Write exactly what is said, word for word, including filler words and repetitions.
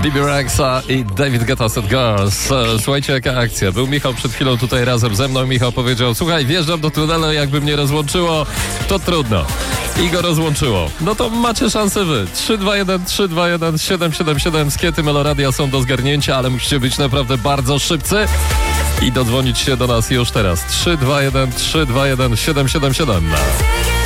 Bibi Rexha i David Guetta Sad Girls. Słuchajcie, jaka akcja. Był Michał przed chwilą tutaj razem ze mną. Michał powiedział: słuchaj, wjeżdżam do tunelu, jakby mnie rozłączyło, to trudno. I go rozłączyło. No to macie szansę wy. trzy dwa jeden trzy dwa jeden siedem siedem siedem. Skiety Meloradia są do zgarnięcia, ale musicie być naprawdę bardzo szybcy i dodzwonić się do nas już teraz. trzy dwa jeden trzy dwa jeden siedem siedem siedem.